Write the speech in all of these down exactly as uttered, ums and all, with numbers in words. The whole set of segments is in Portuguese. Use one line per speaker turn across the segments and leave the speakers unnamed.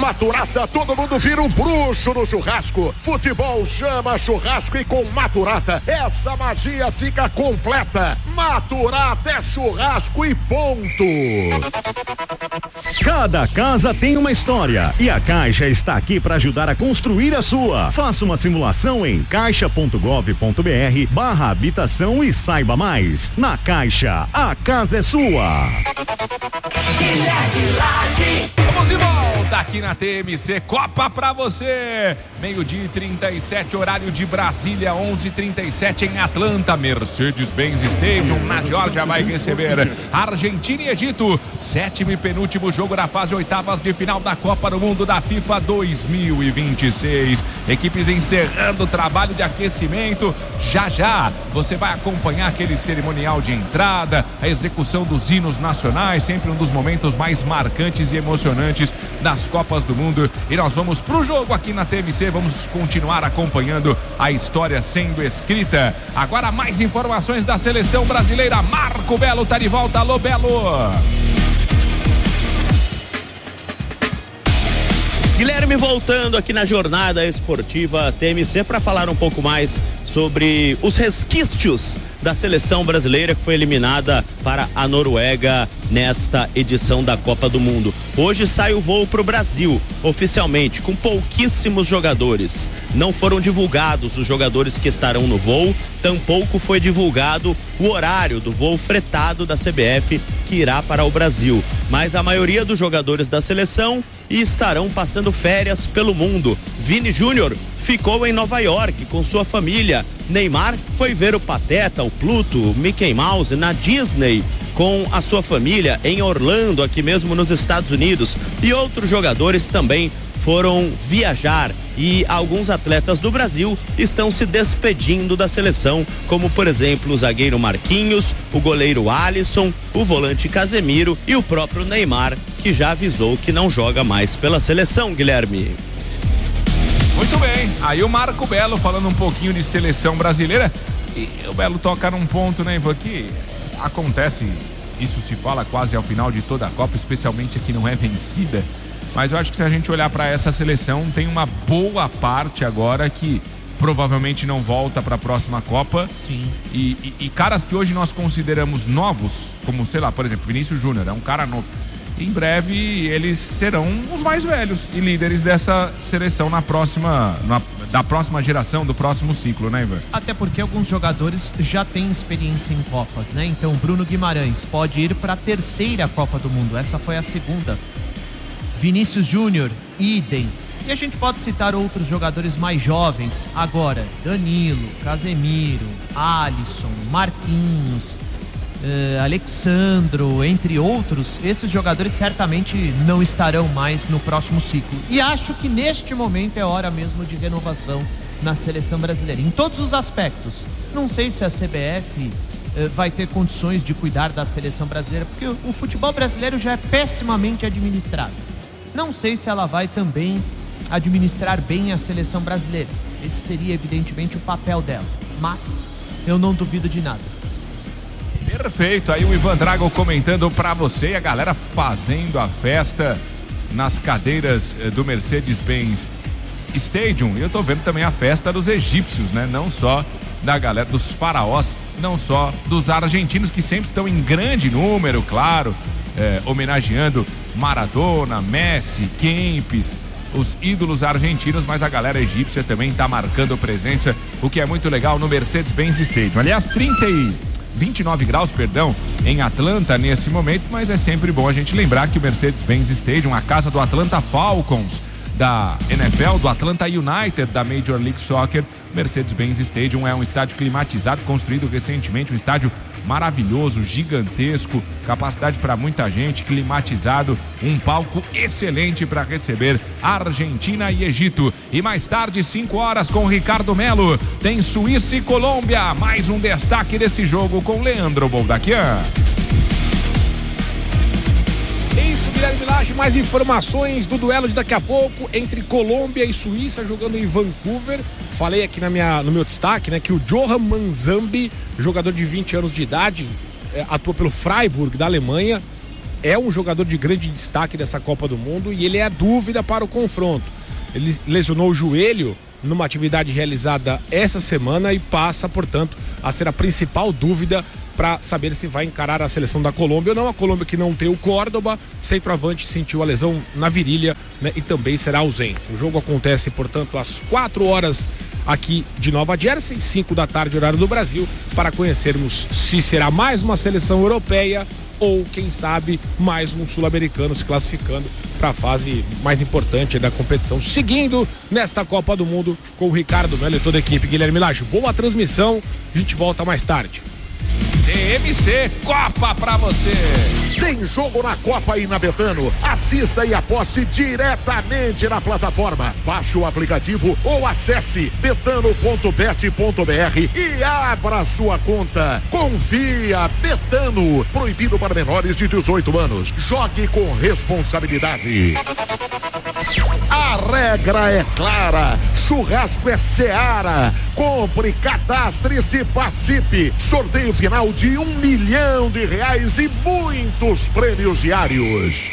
Maturata, todo mundo vira um bruxo no churrasco. Futebol chama churrasco e com Maturata, essa magia fica completa. Maturata é churrasco e ponto.
Cada casa tem uma história e a Caixa está aqui para ajudar a construir a sua. Faça uma simulação em caixa ponto gov ponto br barra habitação e saiba mais. Na Caixa, a casa é sua.
Vamos de volta aqui na T M C Copa pra você. Meio-dia e trinta e sete, horário de Brasília, onze e trinta e sete em Atlanta. Mercedes-Benz Stadium, na Geórgia, vai receber Argentina e Egito. Sétimo e penúltimo jogo da fase oitavas de final da Copa do Mundo da FIFA dois mil e vinte e seis. Equipes encerrando o trabalho de aquecimento. Já já você vai acompanhar aquele cerimonial de entrada, a execução dos hinos nacionais, sempre um dos momentos mais marcantes e emocionantes das Copas do Mundo. E nós vamos pro jogo aqui na T M C, vamos continuar acompanhando a história sendo escrita. Agora mais informações da seleção brasileira. Marco Belo tá de volta. Alô, Belo!
Guilherme voltando aqui na jornada esportiva T M C para falar um pouco mais sobre os resquícios da seleção brasileira que foi eliminada para a Noruega nesta edição da Copa do Mundo. Hoje sai o voo para o Brasil, oficialmente, com pouquíssimos jogadores. Não foram divulgados os jogadores que estarão no voo, tampouco foi divulgado o horário do voo fretado da C B F que irá para o Brasil. Mas a maioria dos jogadores da seleção estarão passando férias pelo mundo. Vini Júnior ficou em Nova York com sua família. Neymar foi ver o Pateta, o Pluto, o Mickey Mouse na Disney com a sua família em Orlando, aqui mesmo nos Estados Unidos. E outros jogadores também foram viajar. E alguns atletas do Brasil estão se despedindo da seleção, como por exemplo o zagueiro Marquinhos, o goleiro Alisson, o volante Casemiro e o próprio Neymar, que já avisou que não joga mais pela seleção, Guilherme.
Muito bem, aí o Marco Belo falando um pouquinho de seleção brasileira. E o Belo toca num ponto, né, Ivan, que acontece, isso se fala quase ao final de toda a Copa, especialmente a que não é vencida. Mas eu acho que se a gente olhar para essa seleção, tem uma boa parte agora que provavelmente não volta para a próxima Copa.
Sim.
E, e, e caras que hoje nós consideramos novos, como, sei lá, por exemplo, Vinícius Júnior, é um cara novo. Em breve eles serão os mais velhos e líderes dessa seleção na próxima, na, da próxima geração, do próximo ciclo, né, Ivan?
Até porque alguns jogadores já têm experiência em Copas, né? Então Bruno Guimarães pode ir para a terceira Copa do Mundo, essa foi a segunda. Vinícius Júnior, idem. E a gente pode citar outros jogadores mais jovens agora: Danilo, Casemiro, Alisson, Marquinhos, Uh, Alexandro, entre outros. Esses jogadores certamente não estarão mais no próximo ciclo. E acho que neste momento é hora mesmo de renovação na seleção brasileira, em todos os aspectos. Não sei se a C B F uh, vai ter condições de cuidar da seleção brasileira, porque o, o futebol brasileiro já é pessimamente administrado. Não sei se ela vai também administrar bem a seleção brasileira. Esse seria evidentemente o papel dela, mas eu não duvido de nada.
Perfeito, aí o Ivan Drago comentando pra você e a galera fazendo a festa nas cadeiras do Mercedes-Benz Stadium. E eu tô vendo também a festa dos egípcios, né? Não só da galera dos faraós, não só dos argentinos, que sempre estão em grande número, claro, é, homenageando Maradona, Messi, Kempes, os ídolos argentinos, mas a galera egípcia também tá marcando presença, o que é muito legal no Mercedes-Benz Stadium. Aliás, trinta e vinte e nove graus, perdão, em Atlanta nesse momento, mas é sempre bom a gente lembrar que o Mercedes-Benz Stadium, a casa do Atlanta Falcons da N F L, do Atlanta United da Major League Soccer, Mercedes-Benz Stadium é um estádio climatizado, construído recentemente, um estádio maravilhoso, gigantesco, capacidade para muita gente, climatizado, um palco excelente para receber Argentina e Egito. E mais tarde, cinco horas, com Ricardo Melo, tem Suíça e Colômbia. Mais um destaque desse jogo com Leandro Boldaquian.
É isso, Guilherme Lage, mais informações do duelo de daqui a pouco entre Colômbia e Suíça, jogando em Vancouver. Falei aqui na minha, no meu destaque, né, que o Johan Manzambi, jogador de vinte anos de idade, é, atua pelo Freiburg da Alemanha, é um jogador de grande destaque dessa Copa do Mundo e ele é a dúvida para o confronto. Ele lesionou o joelho numa atividade realizada essa semana e passa, portanto, a ser a principal dúvida para saber se vai encarar a seleção da Colômbia ou não. A Colômbia que não tem o Córdoba, centroavante, sentiu a lesão na virilha, né, e também será ausência. O jogo acontece, portanto, às quatro horas aqui de Nova Jersey, cinco da tarde, horário do Brasil, para conhecermos se será mais uma seleção europeia ou, quem sabe, mais um sul-americano se classificando para a fase mais importante da competição, seguindo nesta Copa do Mundo com o Ricardo Melo e toda a equipe. Guilherme Lage, boa transmissão, a gente volta mais tarde.
T M C Copa pra você.
Tem jogo na Copa aí na Betano. Assista e aposte diretamente na plataforma. Baixe o aplicativo ou acesse betano ponto bet ponto br e abra sua conta. Confia, Betano. Proibido para menores de dezoito anos. Jogue com responsabilidade. A regra é clara. Churrasco é Seara. Compre, cadastre-se e participe. Sorteio final de um milhão de reais e muitos prêmios diários.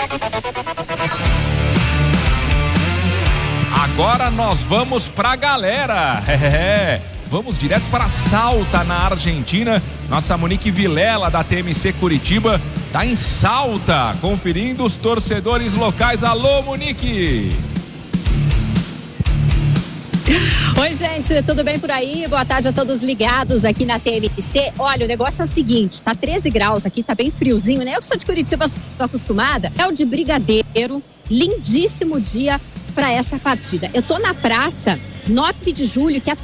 Agora nós vamos pra galera. É, vamos direto para Salta, na Argentina. Nossa Monique Vilela, da T M C Curitiba, tá em Salta, conferindo os torcedores locais. Alô, Monique!
Oi, gente, tudo bem por aí? Boa tarde a todos ligados aqui na T M C. Olha, o negócio é o seguinte, tá treze graus aqui, tá bem friozinho, né? Eu que sou de Curitiba, sou acostumada. É o de Brigadeiro, lindíssimo dia para essa partida. Eu tô na praça nove de julho, que é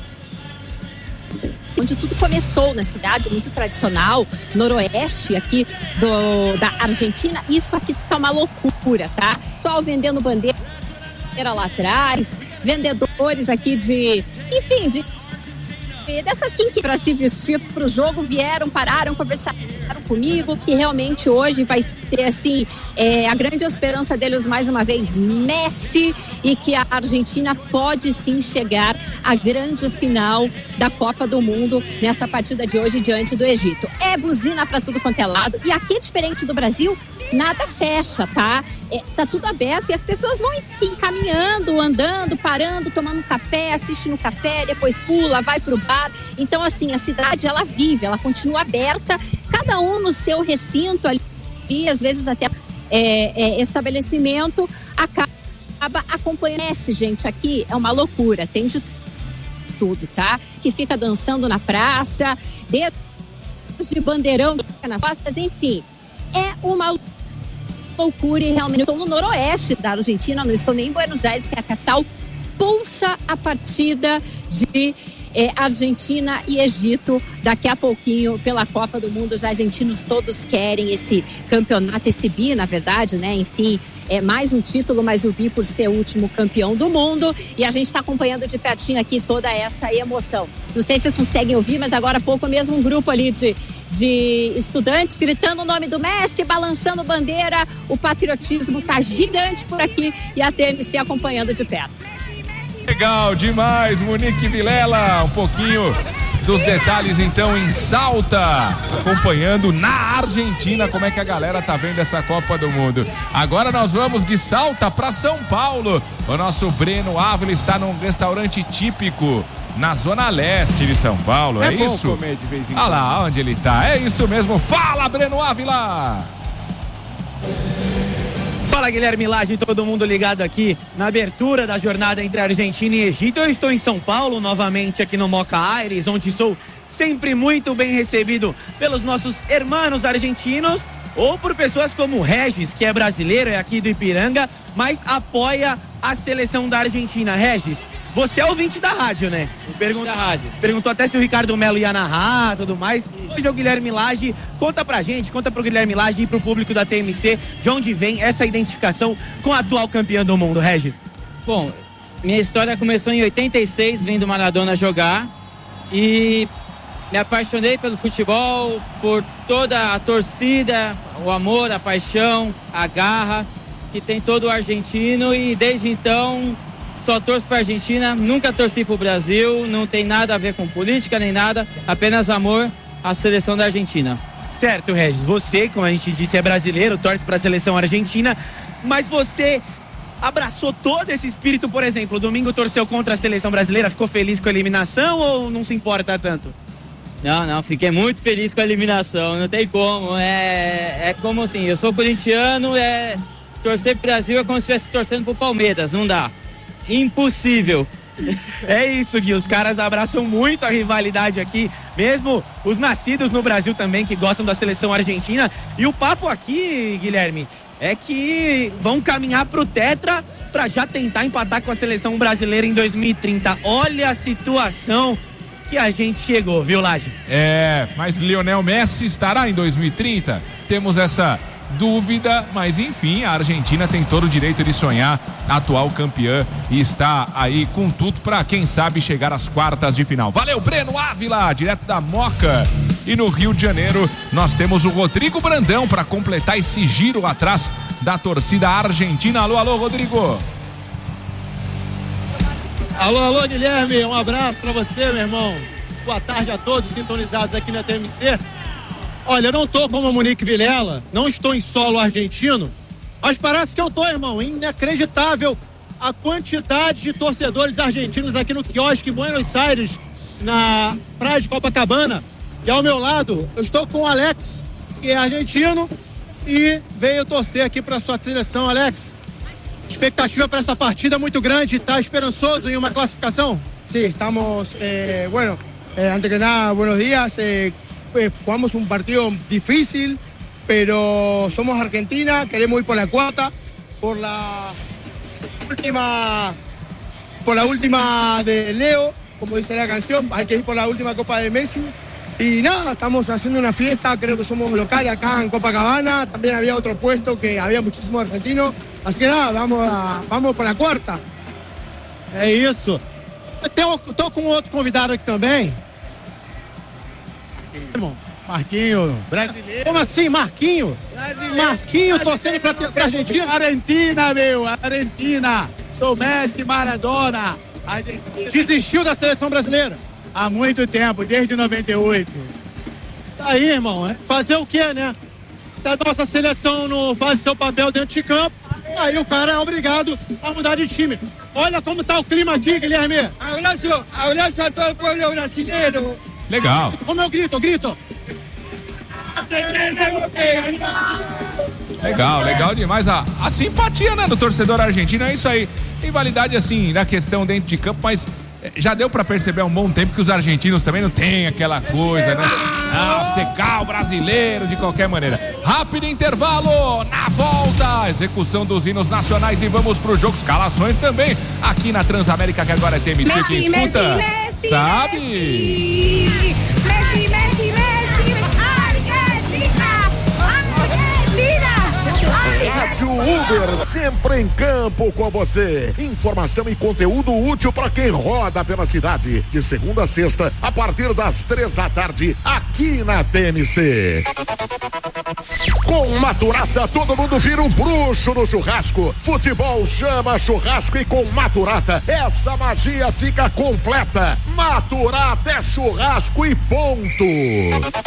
onde tudo começou na cidade, muito tradicional, noroeste aqui do, da Argentina. Isso aqui tá uma loucura, tá? Só vendendo bandeira lá atrás, vendedores aqui de, enfim, de dessas quinquinhas para se vestir para o jogo, vieram, pararam, conversaram comigo, que realmente hoje vai ter, assim, é, a grande esperança deles mais uma vez, Messi, e que a Argentina pode sim chegar à grande final da Copa do Mundo nessa partida de hoje diante do Egito. É buzina para tudo quanto é lado, e aqui, diferente do Brasil, nada fecha, tá? É, tá tudo aberto e as pessoas vão assim, caminhando, andando, parando, tomando um café, assistindo café, depois pula, vai pro bar. Então, assim, a cidade, ela vive, ela continua aberta, cada um no seu recinto ali, e às vezes até é, é, estabelecimento acaba acompanhando. Esse, gente, aqui é uma loucura, tem de tudo, tá? Que fica dançando na praça, de bandeirão nas costas, enfim, é uma loucura. E realmente estou no noroeste da Argentina, não estou nem em Buenos Aires, que é a capital. Pulsa a partida de é, Argentina e Egito daqui a pouquinho pela Copa do Mundo. Os argentinos todos querem esse campeonato, esse bi, na verdade, né? Enfim, é mais um título, mas o bi por ser o último campeão do mundo. E a gente está acompanhando de pertinho aqui toda essa emoção. Não sei se vocês conseguem ouvir, mas agora há pouco mesmo um grupo ali de de estudantes gritando o nome do Messi, balançando bandeira. O patriotismo tá gigante por aqui e a T M C acompanhando de perto.
Legal demais, Monique Vilela. Um pouquinho dos detalhes então em Salta, acompanhando na Argentina como é que a galera tá vendo essa Copa do Mundo. Agora nós vamos de Salta para São Paulo. O nosso Breno Ávila está num restaurante típico na zona leste de São Paulo, é, é bom isso?
Comer de vez em quando.
Olha lá onde ele tá, é isso mesmo. Fala, Breno Ávila!
Fala, Guilherme Lage, todo mundo ligado aqui na abertura da jornada entre Argentina e Egito. Eu estou em São Paulo, novamente aqui no Moca Aires, onde sou sempre muito bem recebido pelos nossos irmãos argentinos, ou por pessoas como o Regis, que é brasileiro, é aqui do Ipiranga, mas apoia a seleção da Argentina. Regis, você é ouvinte da rádio, né? Pergunta, da rádio. Perguntou até se o Ricardo Melo ia narrar, tudo mais. Hoje é o Guilherme Lage. Conta pra gente, conta pro Guilherme Lage e pro público da T M C, de onde vem essa identificação com a atual campeã do mundo, Regis.
Bom, minha história começou em oitenta e seis, vendo Maradona jogar, e me apaixonei pelo futebol, por toda a torcida, o amor, a paixão, a garra que tem todo o argentino, e desde então só torço para a Argentina, nunca torci para o Brasil, não tem nada a ver com política nem nada, apenas amor à seleção da Argentina.
Certo, Regis, você, como a gente disse, é brasileiro, torce para a seleção argentina, mas você abraçou todo esse espírito, por exemplo, domingo torceu contra a seleção brasileira, ficou feliz com a eliminação ou não se importa tanto?
Não, não, fiquei muito feliz com a eliminação, não tem como, é, é como assim, eu sou corintiano, é, torcer pro Brasil é como se estivesse torcendo pro Palmeiras, não dá, impossível.
É isso, Gui, os caras abraçam muito a rivalidade aqui, mesmo os nascidos no Brasil também, que gostam da seleção argentina, e o papo aqui, Guilherme, é que vão caminhar pro Tetra para já tentar empatar com a seleção brasileira em dois mil e trinta. Olha a situação que a gente chegou, viu, Laje?
É, mas Lionel Messi estará em dois mil e trinta? Temos essa dúvida, mas enfim, a Argentina tem todo o direito de sonhar, atual campeã, e está aí com tudo para, quem sabe, chegar às quartas de final. Valeu, Breno Ávila, direto da Moca. E no Rio de Janeiro nós temos o Rodrigo Brandão para completar esse giro atrás da torcida argentina. Alô, alô, Rodrigo.
Alô, alô, Guilherme, um abraço para você, meu irmão. Boa tarde a todos sintonizados aqui na T M C. Olha, eu não tô como a Monique Vilela, não estou em solo argentino, mas parece que eu tô, irmão. Inacreditável a quantidade de torcedores argentinos aqui no quiosque Buenos Aires, na praia de Copacabana, que é ao meu lado. Eu estou com o Alex, que é argentino, e veio torcer aqui para sua seleção. Alex, expectativa para essa partida muito grande, está esperançoso em uma classificação?
Sí, estamos, eh, bueno, eh, antes que nada, buenos días. Eh, eh, jugamos un partido difícil, pero somos Argentina, queremos ir por la cuarta, por la última, por la última de Leo, como dice la canción, hay que ir por la última Copa de Messi. Y nada, estamos haciendo una fiesta, creo que somos locales acá en Copacabana, también había otro puesto que había muchísimos argentinos, así que nada, vamos, a, vamos por la quarta.
É isso. Estou com outro convidado aqui também. Marquinho.
Brasileiro.
Como assim, Marquinho?
Brasileiro.
Marquinho torcendo pra, pra Argentina?
Argentina, meu, Argentina. Sou Messi, Maradona. Argentina.
Desistiu da seleção brasileira?
Há muito tempo, desde noventa e oito.
Tá aí, irmão. Fazer o quê, né? Se a nossa seleção não faz seu papel dentro de campo, aí o cara é obrigado a mudar de time. Olha como tá o clima aqui, Guilherme.
Abraço, abraço a todo o povo brasileiro.
Legal.
Como eu grito, eu grito.
Legal, legal demais a, a simpatia, né, do torcedor argentino, é isso aí. Rivalidade, assim, na questão dentro de campo, mas já deu pra perceber há um bom tempo que os argentinos também não tem aquela coisa, né? Ah, secar o brasileiro de qualquer maneira. Rápido intervalo, na volta, execução dos hinos nacionais e vamos pro jogo, escalações também aqui na Transamérica, que agora é T M C. Quem escuta
Messi,
sabe.
Messi, Messi, Messi, Messi, Argentina, Argentina.
Rádio Uber, sempre em campo com você. Informação e conteúdo útil para quem roda pela cidade. De segunda a sexta, a partir das três da tarde, aqui na T M C. Com Maturata, todo mundo vira um bruxo no churrasco. Futebol chama churrasco e com Maturata, essa magia fica completa. Maturata é churrasco e ponto.